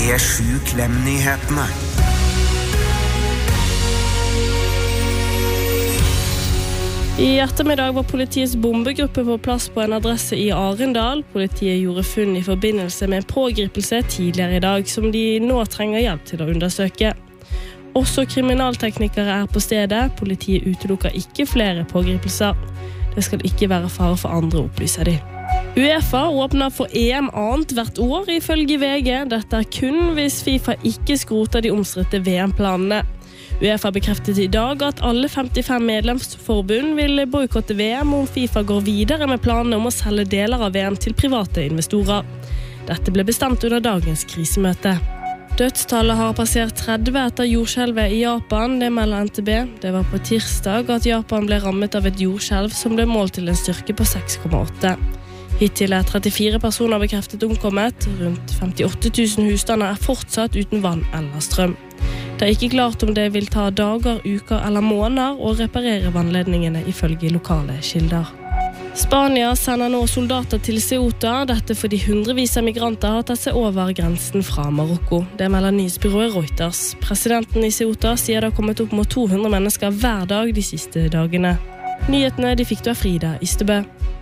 P7 Klem-nyhetene. I ettermiddag var politiets bombegruppe på plass på en adresse i Arendal. Politiet gjorde funn i forbindelse med en pågripelse tidligere i dag, som de nå trenger hjelp til å undersøke. Også kriminalteknikere på stedet. Politiet utelukker ikke flere pågripelser. Det skal ikke være fare for andre, opplyser de. UEFA åpner for EM annet hvert år, ifølge VG. Dette kun hvis FIFA ikke skroter de omstridte VM-planene. UEFA bekreftet i dag at alle 55 medlemsforbund vil boikotte VM om FIFA går videre med planene om å selge deler av VM til private investorer. Dette ble bestemt under dagens krisemøte. Dødstallet har passert 30 etter jordskjelvet i Japan, det melder NTB. Det var på tirsdag at Japan ble rammet av et jordskjelv som ble målt til en styrke på 6,8. Hittil 34 personer bekreftet omkommet. Rundt 58 000 husstander fortsatt uten vann eller strøm. Det ikke klart om det vil ta dager, uker eller måneder å reparere vannledningene ifølge lokale kilder. Spania sender nå soldater til Ceuta, dette fordi hundrevis av migranter har tatt seg over grensen fra Marokko. Det melder nyhetsbyrået Reuters. Presidenten i Ceuta sier det har kommet opp mot 200 mennesker hver dag de siste dagene. Nyhetene de fikk du av Frida Ystebø.